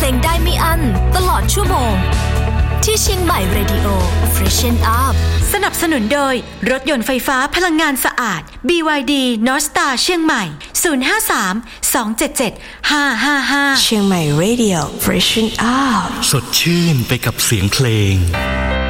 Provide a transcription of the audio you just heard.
เพลงได้ไม่อั้นตลอดชั่วโมงที่เชียงใหม่ Radio Freshen Up สนับสนุนโดยรถยนต์ไฟฟ้าพลังงานสะอาด BYD North Star เชียงใหม่053-277-555 เชียงใหม่ Radio Freshen Up สดชื่นไปกับเสียงเพลง